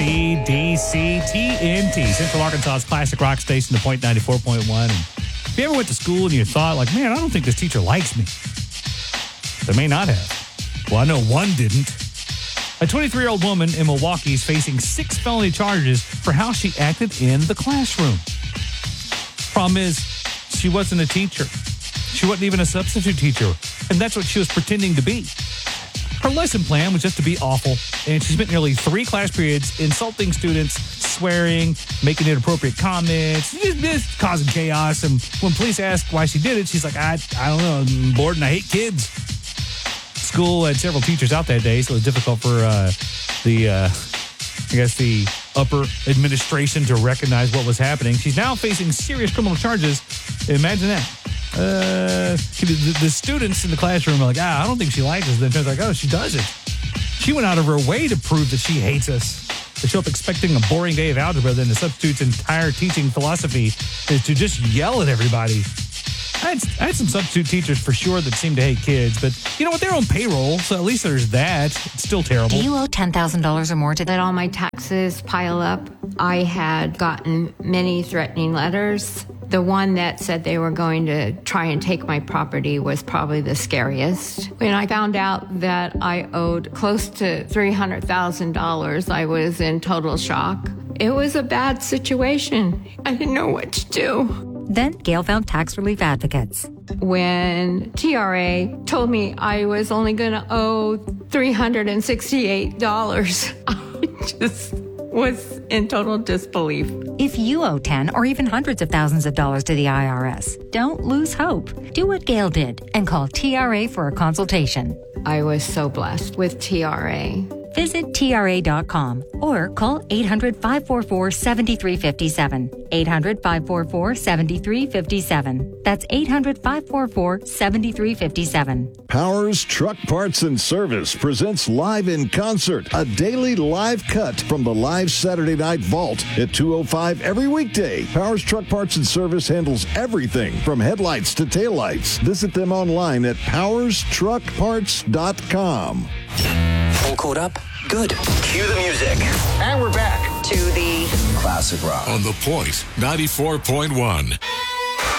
ACDC TNT, Central Arkansas's classic rock station, the Point 94.1. And if you ever went to school and you thought, like, man, I don't think this teacher likes me. They may not have. Well, I know one didn't. A 23-year-old woman in Milwaukee is facing 6 felony charges for how she acted in the classroom. Problem is, she wasn't a teacher. She wasn't even a substitute teacher. And that's what she was pretending to be. Her lesson plan was just to be awful, and she spent nearly 3 class periods insulting students, swearing, making inappropriate comments, just causing chaos. And when police asked why she did it, she's like, I don't know, I'm bored and I hate kids. School had several teachers out that day, so it was difficult for the upper administration to recognize what was happening. She's now facing serious criminal charges. Imagine that. The students in the classroom are like, I don't think she likes us. Then turns like, oh, she doesn't. She went out of her way to prove that she hates us. They show up expecting a boring day of algebra, then the substitute's entire teaching philosophy is to just yell at everybody. I had some substitute teachers for sure that seemed to hate kids, but you know what? They're on payroll, so at least there's that. It's still terrible. Do you owe $10,000 or more to Let all my taxes pile up. I had gotten many threatening letters. The one that said they were going to try and take my property was probably the scariest. When I found out that I owed close to $300,000, I was in total shock. It was a bad situation. I didn't know what to do. Then Gail found tax relief advocates. When TRA told me I was only going to owe $368, I just was in total disbelief. If you owe 10 or even hundreds of thousands of dollars to the IRS, don't lose hope. Do what Gail did and call TRA for a consultation. I was so blessed with TRA. Visit TRA.com or call 800-544-7357. 800-544-7357. That's 800-544-7357. Powers Truck Parts and Service presents Live in Concert, a daily live cut from the live Saturday Night Vault at 2:05 every weekday. Powers Truck Parts and Service handles everything from headlights to taillights. Visit them online at powerstruckparts.com. All caught up? Good. Cue the music. And we're back to the Classic Rock on the Point 94.1.